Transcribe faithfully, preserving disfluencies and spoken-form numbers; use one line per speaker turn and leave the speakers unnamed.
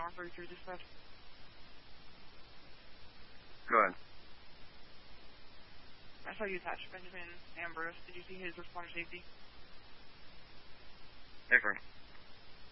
R thirty-three dispatch.
Go ahead.
I saw you attach Benjamin Ambrose. Did you see his responder safety?
Hickory.